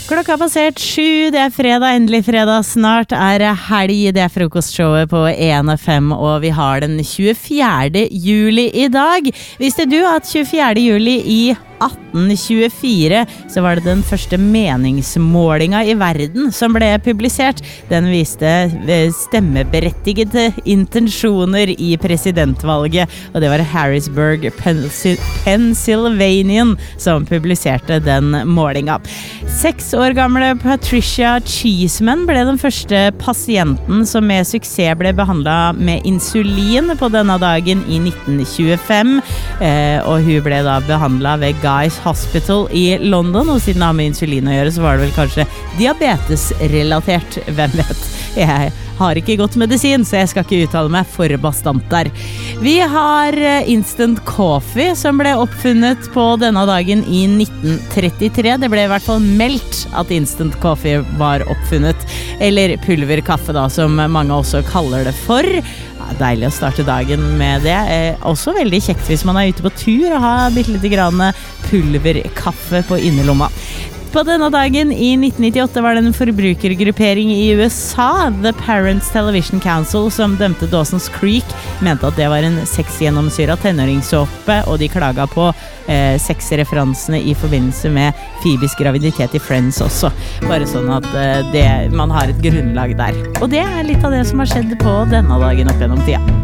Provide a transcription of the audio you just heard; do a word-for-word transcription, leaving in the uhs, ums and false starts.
Klokka har passert sju, det er fredag, endelig fredag, snart er det helg, det er frokostshowet på en F M, og vi har den tjuefjerde juli i dag. Visste du at tjuefjerde juli i atten tjuefire så var det den første meningsmålinga i verden som ble publisert. Den viste stemmeberettigede intensjoner i presidentvalget, og det var Harrisburg, Pennsylvania som publiserte den målinga. Seks år gamle Patricia Cheeseman ble den første pasienten som med suksess ble behandlet med insulin på denne dagen i nitten tjuefem, og hun ble da behandlet ved Guy's Hospital i London, og siden det har med insulin å gjøre, så var det vel kanskje diabetesrelatert, hvem vet. Jeg har ikke gått medisin, så jeg skal ikke uttale meg for bastant der. Vi har instant coffee som ble oppfunnet på denne dagen i nitten trettitre. Det ble i hvert fall meldt at instant coffee var oppfunnet, eller pulverkaffe da, som mange også kaller det for. Deilig å starte dagen med det. Eh, også veldig kjekt hvis man er ute på tur og har bitte litt grann pulverkaffe på innerlomma. På denne dagen i nitten nittiåtte var det en forbrukergruppering i U S A, The Parents Television Council, som dømte Dawson's Creek, mente at det var en sexgjennomsyret tenåringssåpe, og de klaget på eh, sexreferansene i forbindelse med Phoebes graviditet i Friends også. Bare sånn at eh, det, man har et grunnlag der. Og det er litt av det som har skjedd på denne dagen opp gjennom tida.